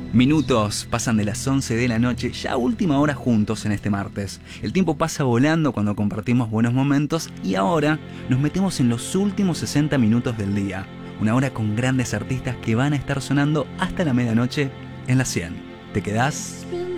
Minutos pasan de las 11 de la noche, ya última hora juntos en este martes. El tiempo pasa volando cuando compartimos buenos momentos y ahora nos metemos en los últimos 60 minutos del día. Una hora con grandes artistas que van a estar sonando hasta la medianoche en la 100. ¿Te quedás?